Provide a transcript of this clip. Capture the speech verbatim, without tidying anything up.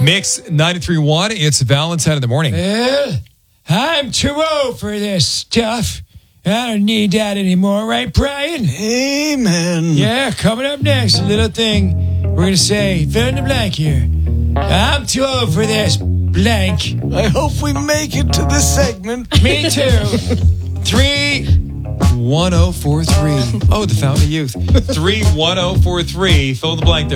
Mix ninety-three point one. It's Valentine in the morning. Well, I'm too old for this stuff. I don't need that anymore, right, Brian? Amen. Yeah, coming up next, a little thing we're going to say, fill in the blank here. I'm too old for this blank. I hope we make it to this segment. Me too. Three one oh four three. Oh, the Fountain of Youth. Three one oh four three. Fill in the blank there.